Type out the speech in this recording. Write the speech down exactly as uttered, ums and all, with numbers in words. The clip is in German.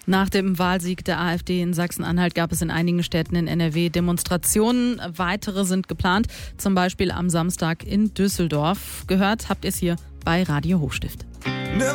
Nach dem Wahlsieg der AfD in Sachsen-Anhalt gab es in einigen Städten in N R W Demonstrationen. Weitere sind geplant, zum Beispiel am Samstag in Düsseldorf. Gehört habt ihr es hier bei Radio Hochstift.